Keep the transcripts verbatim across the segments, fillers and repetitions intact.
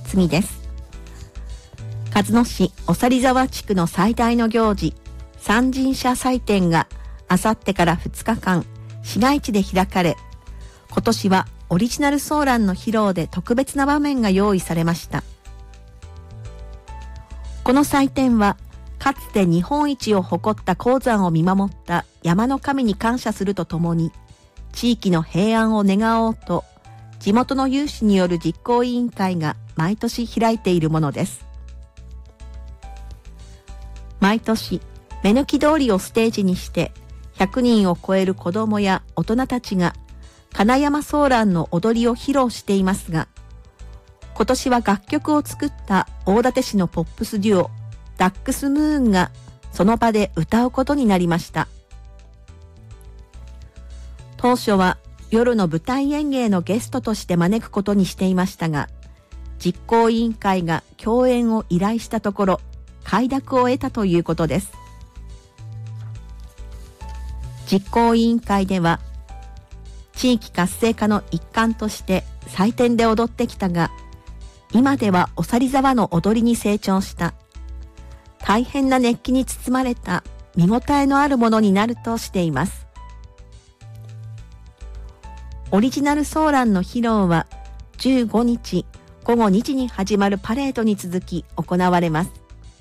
次です。鹿角市おさり沢地区の最大の行事、三神社祭典があさってからふつかかん市街地で開かれ、今年はオリジナルソーランの披露で特別な場面が用意されました。この祭典はかつて日本一を誇った鉱山を見守った山の神に感謝するとともに、地域の平安を願おうと地元の有志による実行委員会が毎年開いているものです。毎年目抜き通りをステージにしてひゃくにんを超える子どもや大人たちが金山ソーランの踊りを披露していますが、今年は楽曲を作った大館市のポップスデュオダックスムーンがその場で歌うことになりました。当初は夜の舞台演芸のゲストとして招くことにしていましたが、実行委員会が共演を依頼したところ快諾を得たということです。実行委員会では地域活性化の一環として祭典で踊ってきたが、今ではおさり沢の踊りに成長した、大変な熱気に包まれた見応えのあるものになるとしています。オリジナルソーランの披露はじゅうごにちごごにじに始まるパレードに続き行われます。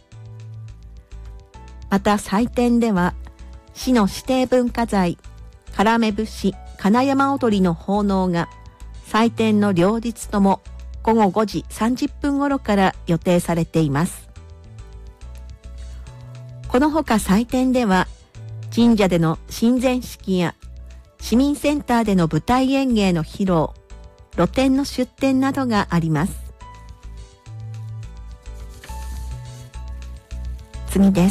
また祭典では市の指定文化財からめ節金山踊りの奉納が祭典の両日ともごごごじさんじゅっぷん頃から予定されています。このほか祭典では神社での神前式や市民センターでの舞台演芸の披露、露店の出店などがあります。次です。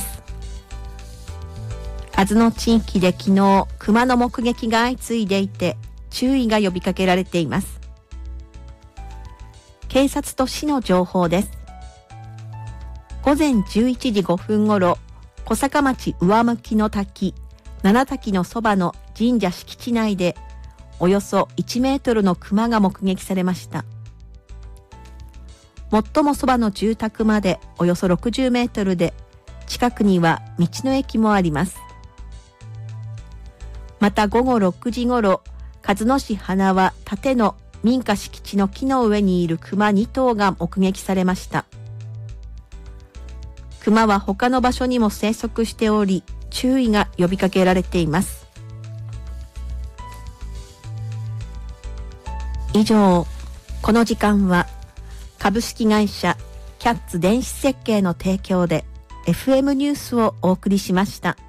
鹿角地域で昨日、熊の目撃が相次いでいて、注意が呼びかけられています。警察と市の情報です。午前じゅういちじごふん頃、小坂町上向の滝、七滝のそばの神社敷地内で、およそいちメートルの熊が目撃されました。最もそばの住宅までおよそろくじゅうメートルで、近くには道の駅もあります。また午後ろくじ頃、鹿角市花輪立の民家敷地の木の上にいる熊にとうが目撃されました。熊は他の場所にも生息しており、注意が呼びかけられています。以上、この時間は株式会社キャッツ電子設計の提供で エフエム ニュースをお送りしました。